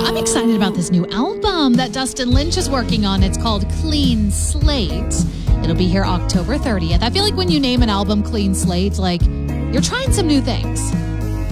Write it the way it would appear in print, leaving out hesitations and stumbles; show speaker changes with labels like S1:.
S1: I'm excited about this new album that Dustin Lynch is working on. It's called Clean Slate. It'll be here October 30th. I feel like when you name an album Clean Slate, like you're trying some new things.